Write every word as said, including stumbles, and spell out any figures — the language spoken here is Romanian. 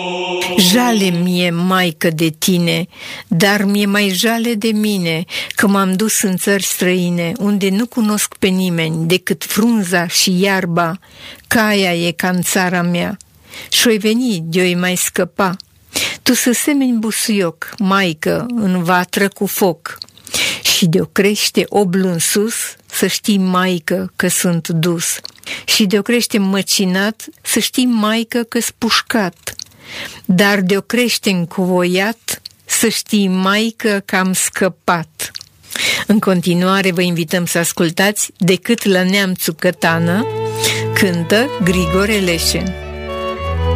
Jale mie, maică, de tine, dar mi-e mai jale de mine, că m-am dus în țări străine, unde nu cunosc pe nimeni decât frunza și iarba, caia e ca în țara mea, și-oi veni de-oi mai scăpa. Tu să semeni busuioc, maică, în vatră cu foc, și de-o crește oblul în sus, să știi, maică, că sunt dus, și de-o crește măcinat, să știi, maică, că-s pușcat, dar de-o crește încuvoiat, să știi, maică, că am scăpat. În continuare vă invităm să ascultați Decât la neamțul cătană, cântă Grigore Leșe.